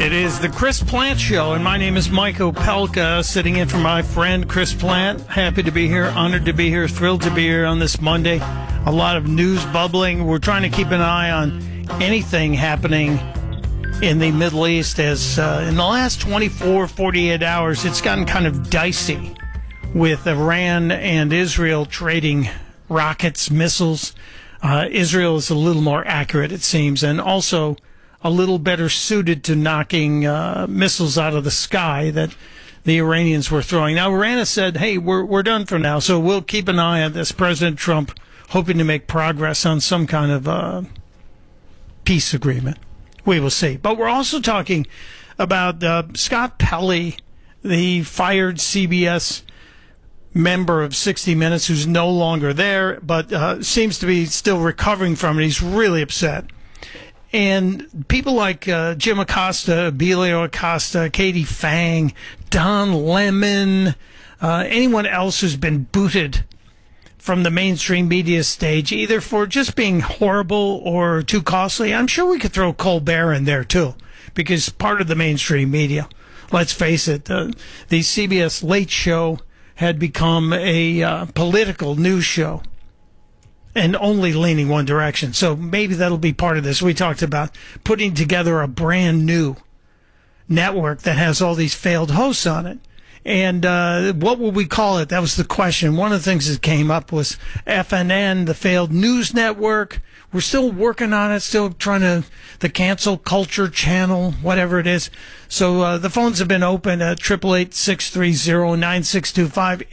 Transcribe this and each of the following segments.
It is the Chris Plant Show, and my name is Mike Opelka, sitting in for my friend Chris Plant. Happy to be here, honored to be here, thrilled to be here on this Monday. A lot of news bubbling. We're trying to keep an eye on anything happening in the Middle East, as in the last 24, 48 hours, it's gotten kind of dicey with Iran and Israel trading rockets, missiles. Israel is a little more accurate, it seems, and also a little better suited to knocking missiles out of the sky that the Iranians were throwing. Now, Iran has said, hey, we're done for now, so we'll keep an eye on this. President Trump hoping to make progress on some kind of peace agreement. We will see. But we're also talking about Scott Pelley, the fired CBS member of 60 Minutes, who's no longer there, but seems to be still recovering from it. He's really upset. And people like Jim Acosta, Emilio Acosta, Katie Fang, Don Lemon, anyone else who's been booted from the mainstream media stage, either for just being horrible or too costly. I'm sure we could throw Colbert in there, too, because part of the mainstream media. Let's face it, the CBS Late Show had become a political news show, and only leaning one direction. So maybe that'll be part of this. We talked about putting together a brand new network that has all these failed hosts on it. And what would we call it? That was the question. One of the things that came up was FNN, the failed news network. We're still working on it, still trying to, the cancel culture channel, whatever it is. So the phones have been open at 888-630-9625,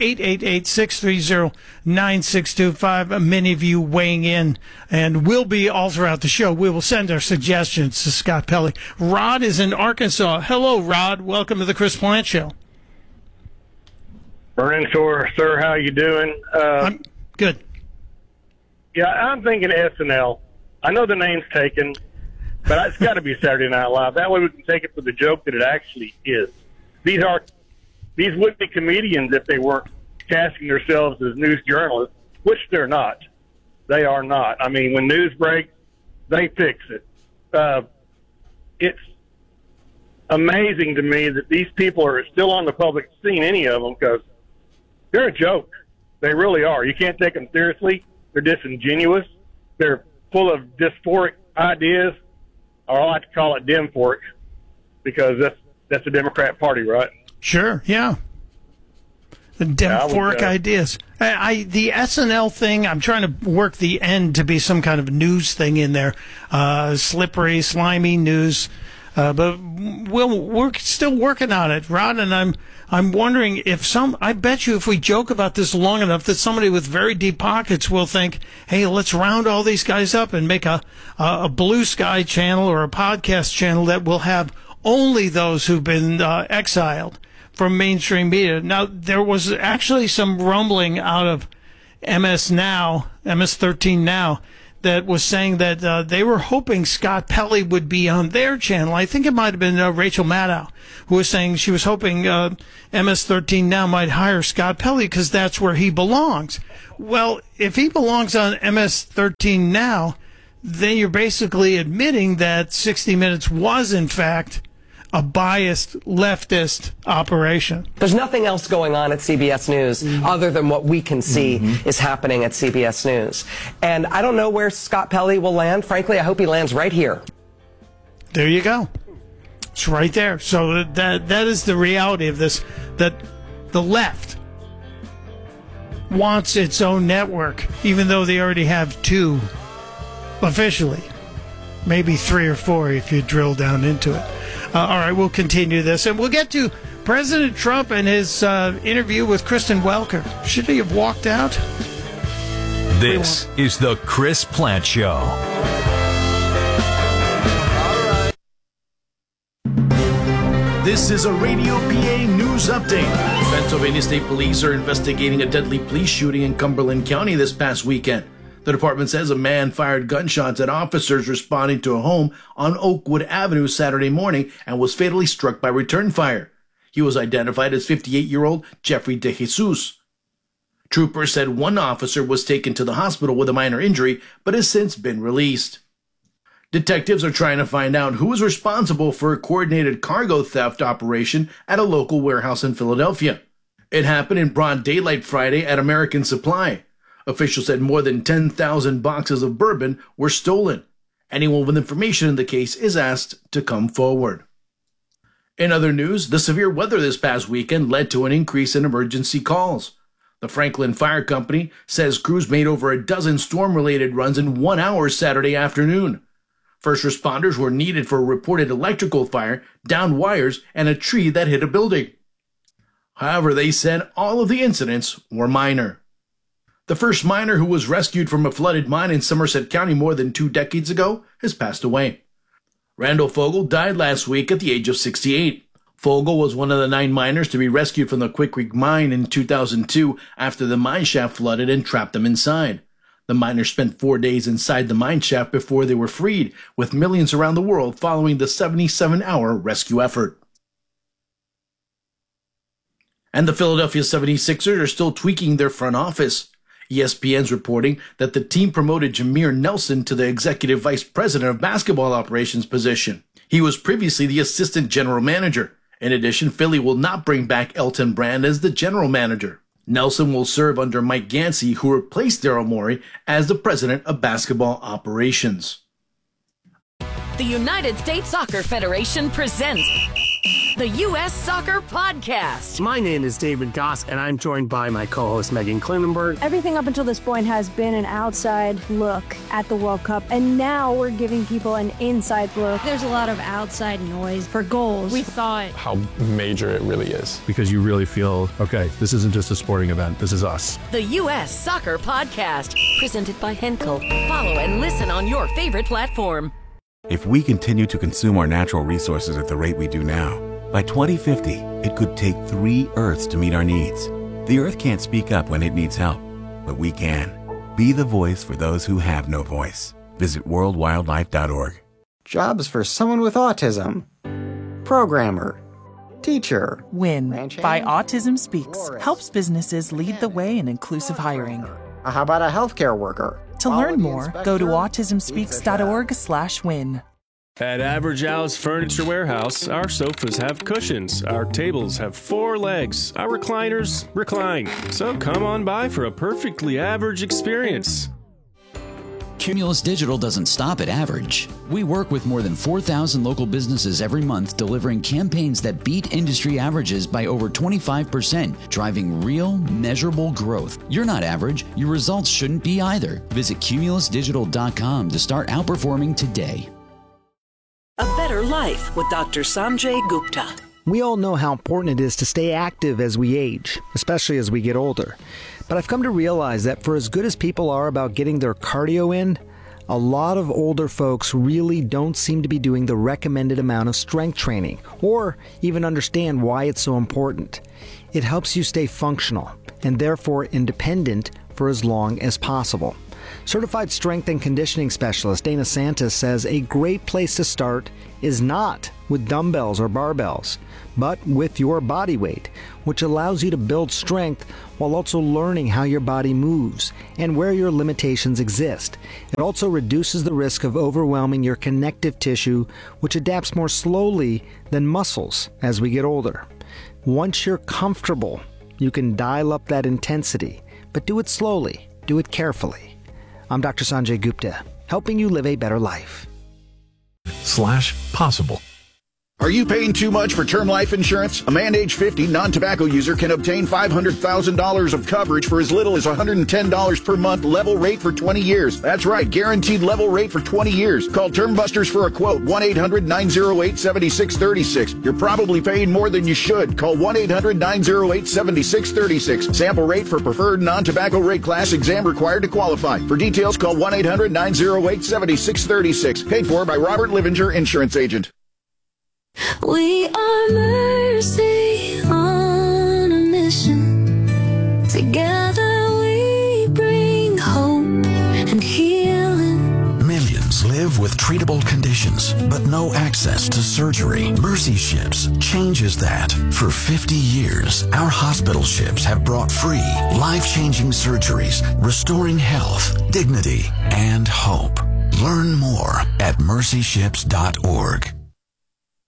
888-630-9625. Many of you weighing in, and we'll be all throughout the show. We will send our suggestions to Scott Pelley. Rod is in Arkansas. Hello, Rod. Welcome to the Chris Plant Show. Lorenzo, sir, how you doing? I'm good. Yeah, I'm thinking SNL. I know the name's taken, but it's got to be Saturday Night Live. That way we can take it for the joke that it actually is. These would-be comedians if they weren't casting themselves as news journalists, which they're not. They are not. I mean, when news breaks, they fix it. It's amazing to me that these people are still on the public scene, any of them, because they're a joke. They really are. You can't take them seriously. They're disingenuous. They're full of dysphoric ideas, or I like to call it dimphoric, because that's the Democrat Party, right? Sure, yeah. The dimphoric ideas. The SNL thing, I'm trying to work the end to be some kind of news thing in there. Slippery, slimy news. But we're still working on it, Rod, and I'm wondering if I bet you if we joke about this long enough that somebody with very deep pockets will think, hey, let's round all these guys up and make a Blue Sky channel or a podcast channel that will have only those who've been exiled from mainstream media. Now, there was actually some rumbling out of MS13 Now, that was saying that they were hoping Scott Pelley would be on their channel. I think it might have been Rachel Maddow who was saying she was hoping MS13 Now might hire Scott Pelley because that's where he belongs. Well, if he belongs on MS13 Now, then you're basically admitting that 60 Minutes was, in fact, a biased leftist operation. There's nothing else going on at CBS News other than what we can see is happening at CBS News. And I don't know where Scott Pelley will land. Frankly, I hope he lands right here. There you go. It's right there. So that is the reality of this, that the left wants its own network, even though they already have two officially. Maybe 3 or 4 if you drill down into it. All right, we'll continue this, and we'll get to President Trump and his interview with Kristen Welker. Should he have walked out? This is the Chris Plant Show. This is a Radio PA news update. Pennsylvania State Police are investigating a deadly police shooting in Cumberland County this past weekend. The department says a man fired gunshots at officers responding to a home on Oakwood Avenue Saturday morning and was fatally struck by return fire. He was identified as 58-year-old Jeffrey DeJesus. Troopers said one officer was taken to the hospital with a minor injury, but has since been released. Detectives are trying to find out who is responsible for a coordinated cargo theft operation at a local warehouse in Philadelphia. It happened in broad daylight Friday at American Supply. Officials said more than 10,000 boxes of bourbon were stolen. Anyone with information in the case is asked to come forward. In other news, the severe weather this past weekend led to an increase in emergency calls. The Franklin Fire Company says crews made over a dozen storm-related runs in 1 hour Saturday afternoon. First responders were needed for a reported electrical fire, downed wires, and a tree that hit a building. However, they said all of the incidents were minor. The first miner who was rescued from a flooded mine in Somerset County more than 2 decades ago has passed away. Randall Fogel died last week at the age of 68. Fogel was one of the 9 miners to be rescued from the Quick Creek mine in 2002 after the mine shaft flooded and trapped them inside. The miners spent 4 days inside the mine shaft before they were freed, with millions around the world following the 77-hour rescue effort. And the Philadelphia 76ers are still tweaking their front office. ESPN's reporting that the team promoted Jameer Nelson to the executive vice president of basketball operations position. He was previously the assistant general manager. In addition, Philly will not bring back Elton Brand as the general manager. Nelson will serve under Mike Gansey, who replaced Daryl Morey as the president of basketball operations. The United States Soccer Federation presents the U.S. Soccer Podcast. My name is David Goss, and I'm joined by my co-host Megan Klinenberg. Everything up until this point has been an outside look at the World Cup, and now we're giving people an inside look. There's a lot of outside noise for goals. We thought how major it really is, because you really feel, okay, this isn't just a sporting event, this is us. The U.S. Soccer Podcast, presented by Henkel. Follow and listen on your favorite platform. If we continue to consume our natural resources at the rate we do now, by 2050, it could take 3 Earths to meet our needs. The Earth can't speak up when it needs help, but we can. Be the voice for those who have no voice. Visit worldwildlife.org. Jobs for someone with autism. Programmer. Teacher. WIN by Autism Speaks helps businesses lead the way in inclusive hiring. How about a healthcare worker? To learn more, go to autismspeaks.org/win. At Average Al's Furniture Warehouse, our sofas have cushions, our tables have 4 legs, our recliners recline. So come on by for a perfectly average experience. Cumulus Digital doesn't stop at average. We work with more than 4,000 local businesses every month, delivering campaigns that beat industry averages by over 25%, driving real, measurable growth. You're not average. Your results shouldn't be either. Visit cumulusdigital.com to start outperforming today. A Better Life with Dr. Sanjay Gupta. We all know how important it is to stay active as we age, especially as we get older. But I've come to realize that for as good as people are about getting their cardio in, a lot of older folks really don't seem to be doing the recommended amount of strength training, or even understand why it's so important. It helps you stay functional, and therefore independent for as long as possible. Certified strength and conditioning specialist Dana Santis says a great place to start is not with dumbbells or barbells, but with your body weight, which allows you to build strength while also learning how your body moves and where your limitations exist. It also reduces the risk of overwhelming your connective tissue, which adapts more slowly than muscles as we get older. Once you're comfortable, you can dial up that intensity, but do it slowly, do it carefully. I'm Dr. Sanjay Gupta, helping you live a better life. /possible. Are you paying too much for term life insurance? A man age 50 non-tobacco user can obtain $500,000 of coverage for as little as $110 per month, level rate for 20 years. That's right, guaranteed level rate for 20 years. Call Term Busters for a quote, 1-800-908-7636. You're probably paying more than you should. Call 1-800-908-7636. Sample rate for preferred non-tobacco rate class, exam required to qualify. For details, call 1-800-908-7636. Paid for by Robert Livinger, Insurance Agent. We are Mercy on a mission. Together we bring hope and healing. Millions live with treatable conditions, but no access to surgery. Mercy Ships changes that. For 50 years, our hospital ships have brought free, life-changing surgeries, restoring health, dignity, and hope. Learn more at mercyships.org.